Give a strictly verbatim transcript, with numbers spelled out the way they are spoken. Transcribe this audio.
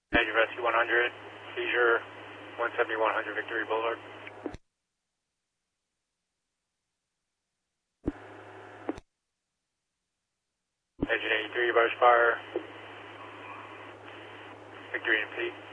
Agent Rescue one hundred, seizure one seventy one hundred Victory Boulevard. Agent eighty-three, Bush Fire, Victory and P.